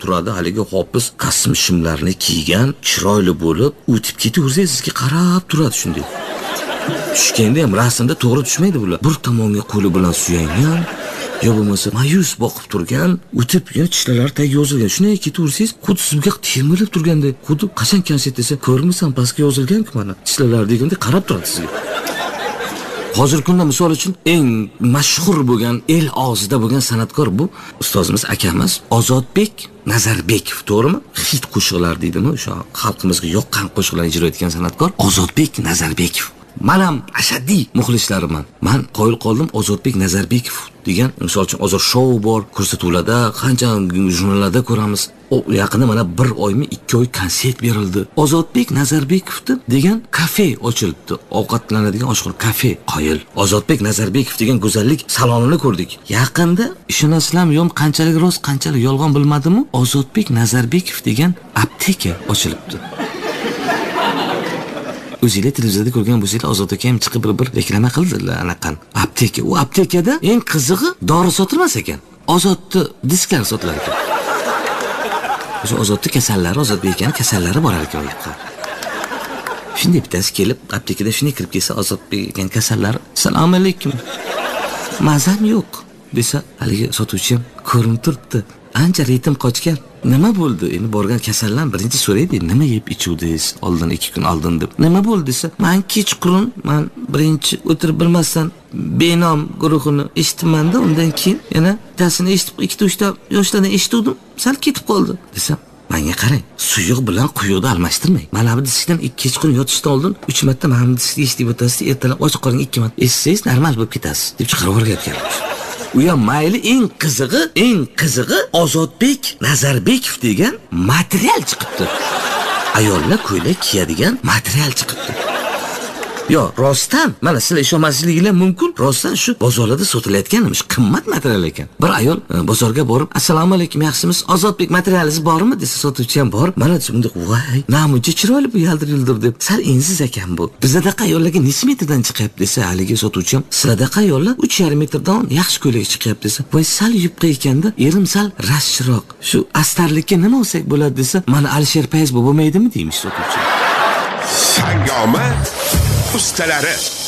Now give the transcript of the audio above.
turadi, haligi hofiz kostyum shimlarni kiygan, chiroyli bo'lib, o'tib ketaversangiz sizga qarab turadi shunday. Tushganda ham rasmda to'g'ri tushmaydi bular. Bir tomonga qo'li bilan suyangan, yo bo'lmasa mayus boqib turgan, o'tib tishlari tagiga yozilgan. Shunday ketaversangiz, xuddi sizga termilib turganda, xuddi qachon konsert desa, ko'rmisan pastga yozilgan-ku mana. Tishlari deganda qarab turadi sizga. Hozirgi kunda misol uchun eng mashhur bo'lgan, el og'zida bo'lgan san'atkor bu ustozimiz akamiz Ozodbek Nazarbekov, to'g'rimi? Hit qo'shiqlar deydimi, o'sha xalqimizga yoqqan qo'shiqlarni ijro etgan san'atkor Ozodbek Nazarbekov. Men ham ashaddiy muxlislariman. Men qoyil qoldim Ozodbek Nazarbekov degan, misol uchun hozir shou bor, ko'rsatuvlarda, qancha jurnallarda ko'ramiz. O yaqinda mana 1 oymi 2 oy konsert berildi. Ozodbek Nazarbekovda degan kafe ochildi. Ovqatlanadigan oshxona kafe qoyil. Ozodbek Nazarbekov degan go'zallik salonini ko'rdik. Yaqinda ishonasizlarmi, yo'q qanchalik rost, qanchalik yolg'on bilmadim-u, Ozodbek Nazarbekov degan apteka ochilibdi. O'zinglar televizorda ko'rgan bo'lsanglar, Ozod aka ham chiqib bir reklama qildilar anaqan. Apteka. U aptekada eng qizig'i dori sotilmas ekan. Ozodni disklar sotilar ekan. O'sha Ozodning kasallari, Ozodbek akaning kasallari bor ekan u yoqqa. Shunday bittasi kelib, aptekada shunday kirib kelsa, Ozodbek akaning kasallari, "Assalomu alaykum. Mazam yo'q" desa, haligi sotuvchi ham ko'rinib turibdi. Ancha ritm qochgan. Nima bo'ldi? Endi borgan kasallar birinchi so'raydi, nima yeb ichuvdingiz oldin 2 kun oldin deb. Nima bo'ldi desa, men kechqurun, men birinchi o'tirib bilmasdan Benom guruhini eshitdim-da, undan keyin yana tasini eshitib, 2-3 ta yoshlardan eshitdim, sal ketib qoldi desam, menga qarang, suyuq bilan quyuqni almashtirmang. Mana bu diskdan kechqurun yotishdan oldin 3 marta mana bu diskni eshitib o'tasiz, ertalab ochiq qoring 2 marta eshitsangiz normal bo'lib ketasiz deb chiqarib o'rgatgan. U ham mayli, eng qizig'i Ozodbek Nazarbekov degan material chiqibdi. Ayollar ko'ylak kiyadigan material chiqibdi. Yo, rostdan, mana sizlar ishonmasligingiz mumkin. Rostdan shu bozorlarda sotilayotganmish, qimmat material ekan. Bir ayol bozorga borib, "Assalomu alaykum, yaxshimisiz? Ozodbek materialingiz bormi?" desa, sotuvchi ham bor. Mana shunda, "Voy, namuncha chiroyli bu yaldir-yuldir" deb. Sal ensiz ekan bu. Bizda ayollarga necha metrdan chiqyapti desa, haligi sotuvchi ham, "Sizlarda ayollar 3,5 metrdan yaxshi ko'ylak chiqyapti" desa, "Voy, sal yupqa ekanda, erim sal rashchiroq. Shu astarlikka nima olsak bo'ladi" desa, "Mana Alisher Payz bo'lmaydimi" deymish sotuvchi. Sangoma ustalari